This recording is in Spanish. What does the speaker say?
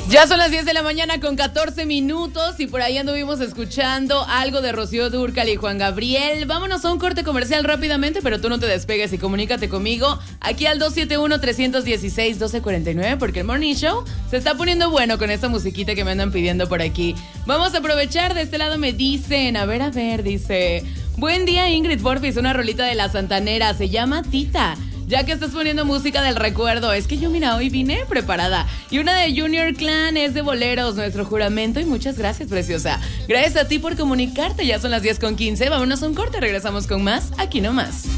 Ya son las 10 de la mañana con 14 minutos y por ahí anduvimos escuchando algo de Rocío Dúrcal y Juan Gabriel. Vámonos a un corte comercial rápidamente, pero tú no te despegues y comunícate conmigo aquí al 271-316-1249 porque el Morning Show se está poniendo bueno con esta musiquita que me andan pidiendo por aquí. Vamos a aprovechar, de este lado me dicen, a ver, dice... Buen día, Ingrid Porfis, una rolita de La Santanera, se llama Tita. Ya que estás poniendo música del recuerdo, es que yo, mira, hoy vine preparada. Y una de Junior Clan es de Boleros, nuestro juramento. Y muchas gracias, preciosa. Gracias a ti por comunicarte. Ya son las 10:15. Vámonos a un corte, regresamos con más, aquí nomás.